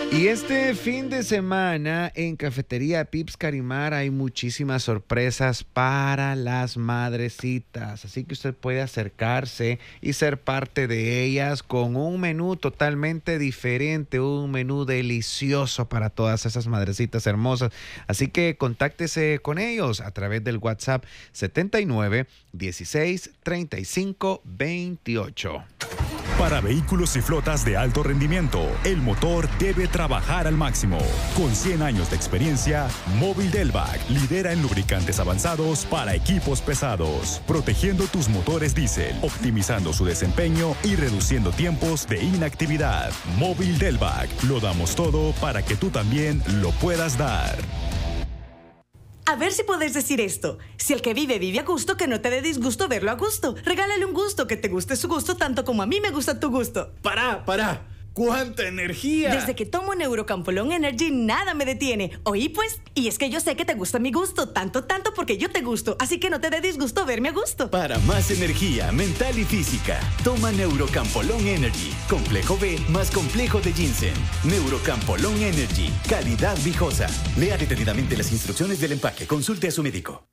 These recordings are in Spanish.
Y este fin de semana en Cafetería Pips Carimar hay muchísimas sorpresas para las madrecitas, así que usted puede acercarse y ser parte de ellas con un menú totalmente diferente, un menú delicioso para todas esas madrecitas hermosas. Así que contáctese con ellos a través del WhatsApp 79 16 35 28. Para vehículos y flotas de alto rendimiento, el motor debe trabajar al máximo. Con 100 años de experiencia, Móvil Delvac lidera en lubricantes avanzados para equipos pesados, protegiendo tus motores diésel, optimizando su desempeño y reduciendo tiempos de inactividad. Móvil Delvac, lo damos todo para que tú también lo puedas dar. A ver si podés decir esto. Si el que vive a gusto, que no te dé disgusto verlo a gusto. Regálale un gusto, que te guste su gusto tanto como a mí me gusta tu gusto. ¡Para! ¡Cuánta energía! Desde que tomo Neurocampolón Energy, nada me detiene. Oí pues, y es que yo sé que te gusta mi gusto, tanto porque yo te gusto. Así que no te dé disgusto verme a gusto. Para más energía mental y física, toma Neurocampolón Energy. Complejo B más complejo de ginseng. Neurocampolón Energy. Calidad viejosa. Lea detenidamente las instrucciones del empaque. Consulte a su médico.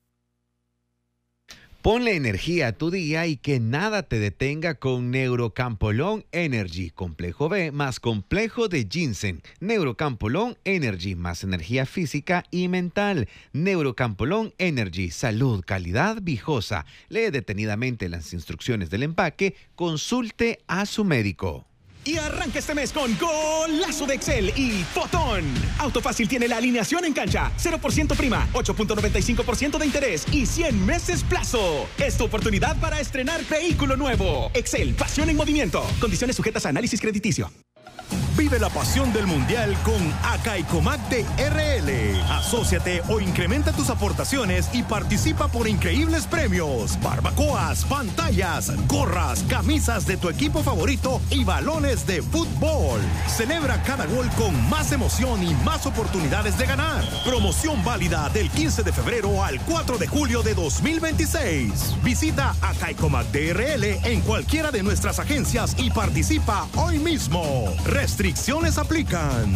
Ponle energía a tu día y que nada te detenga con Neurocampolón Energy. Complejo B más complejo de ginseng. Neurocampolón Energy más energía física y mental. Neurocampolón Energy. Salud, calidad, viejosa. Lee detenidamente las instrucciones del empaque. Consulte a su médico. Y arranca este mes con golazo de Excel y Fotón. Autofácil tiene la alineación en cancha, 0% prima, 8.95% de interés y 100 meses plazo. Es tu oportunidad para estrenar vehículo nuevo. Excel, pasión en movimiento. Condiciones sujetas a análisis crediticio. Vive la pasión del Mundial con Acaicomac de RL. Asóciate o incrementa tus aportaciones y participa por increíbles premios. Barbacoas, pantallas, gorras, camisas de tu equipo favorito y balones de fútbol. Celebra cada gol con más emoción y más oportunidades de ganar. Promoción válida del 15 de febrero al 4 de julio de 2026. Visita Acaicomac de RL en cualquiera de nuestras agencias y participa hoy mismo. Restricciones aplican.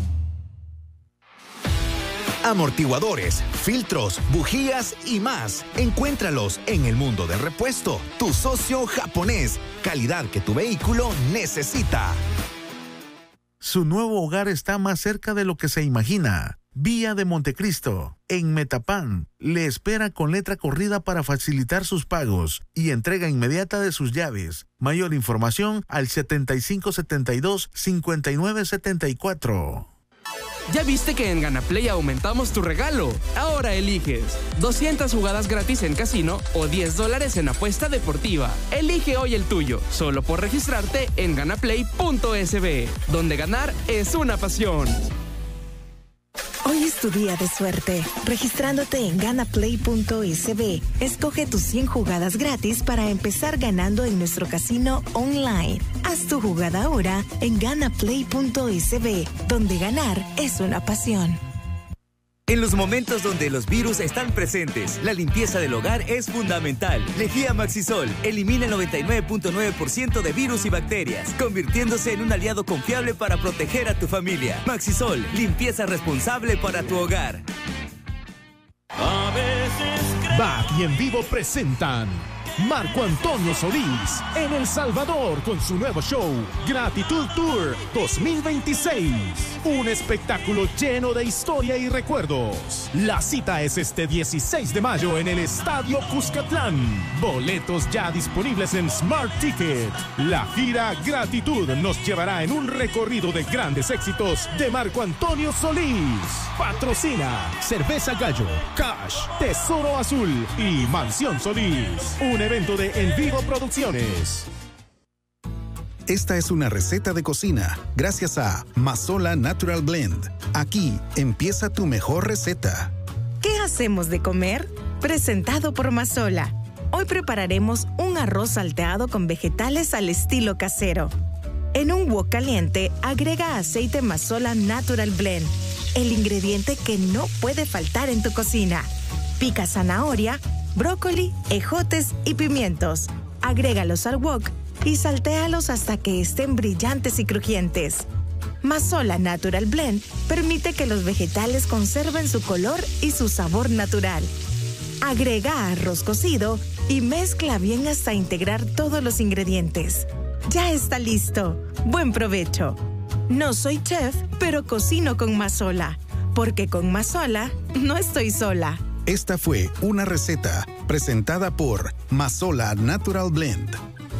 Amortiguadores, filtros, bujías y más. Encuéntralos en el mundo del repuesto. Tu socio japonés. Calidad que tu vehículo necesita. Su nuevo hogar está más cerca de lo que se imagina. Vía de Montecristo, en Metapán, le espera con letra corrida para facilitar sus pagos y entrega inmediata de sus llaves. Mayor información al 7572-5974. ¿Ya viste que en GanaPlay aumentamos tu regalo? Ahora eliges 200 jugadas gratis en casino o $10 en apuesta deportiva. Elige hoy el tuyo, solo por registrarte en ganaplay.sb, donde ganar es una pasión. Hoy es tu día de suerte. Registrándote en ganaplay.sb, escoge tus 100 jugadas gratis para empezar ganando en nuestro casino online. Haz tu jugada ahora en ganaplay.sb, donde ganar es una pasión. En los momentos donde los virus están presentes, la limpieza del hogar es fundamental. Lejía Maxisol elimina el 99.9% de virus y bacterias, convirtiéndose en un aliado confiable para proteger a tu familia. Maxisol, limpieza responsable para tu hogar. Back y En Vivo presentan Marco Antonio Solís en El Salvador con su nuevo show Gratitud Tour 2026. Un espectáculo lleno de historia y recuerdos. La cita es este 16 de mayo en el Estadio Cuscatlán. Boletos ya disponibles en Smart Ticket. La gira Gratitud nos llevará en un recorrido de grandes éxitos de Marco Antonio Solís. Patrocina Cerveza Gallo, Cash, Tesoro Azul y Mansión Solís. Un evento de En Vivo Producciones. Esta es una receta de cocina gracias a Mazola Natural Blend. Aquí empieza tu mejor receta. ¿Qué hacemos de comer? Presentado por Mazola. Hoy prepararemos un arroz salteado con vegetales al estilo casero. En un wok caliente, agrega aceite Mazola Natural Blend, el ingrediente que no puede faltar en tu cocina. Pica zanahoria, brócoli, ejotes y pimientos. Agrégalos al wok y saltéalos hasta que estén brillantes y crujientes. Mazola Natural Blend permite que los vegetales conserven su color y su sabor natural. Agrega arroz cocido y mezcla bien hasta integrar todos los ingredientes. Ya está listo. Buen provecho. No soy chef, pero cocino con Mazola, porque con Mazola no estoy sola. Esta fue una receta presentada por Mazola Natural Blend.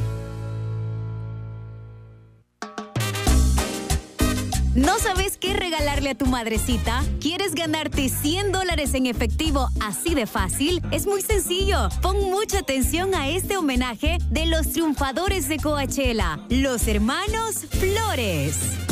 ¿No sabes qué regalarle a tu madrecita? ¿Quieres ganarte $100 en efectivo así de fácil? Es muy sencillo. Pon mucha atención a este homenaje de los triunfadores de Coachella, los hermanos Flores.